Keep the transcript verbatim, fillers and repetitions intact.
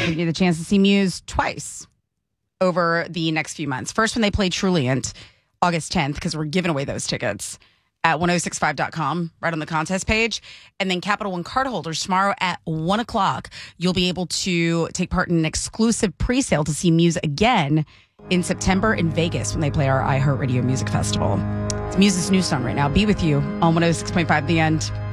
giving you the chance to see Muse twice over the next few months. First, when they play Truliant, August tenth, because we're giving away those tickets at ten sixty-five dot com, right on the contest page. And then Capital One cardholders, tomorrow at one o'clock, you'll be able to take part in an exclusive pre-sale to see Muse again in September in Vegas when they play our iHeartRadio Music Festival. It's Muse's new song right now, Be With You, on one oh six point five The End.